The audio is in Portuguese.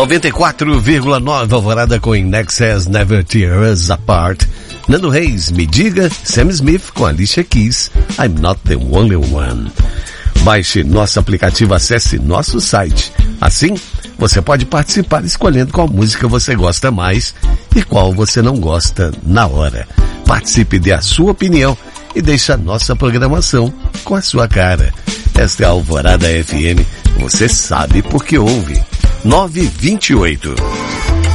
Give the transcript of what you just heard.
94,9 Alvorada com In Excess, Never Tear Us Apart. Nando Reis, Me Diga. Sam Smith com Alicia Keys, I'm Not the Only One. Baixe nosso aplicativo, acesse nosso site. Assim, você pode participar escolhendo qual música você gosta mais e qual você não gosta na hora. Participe, dê a sua opinião e deixe a nossa programação com a sua cara. Esta é a Alvorada FM, você sabe porque ouve. 928.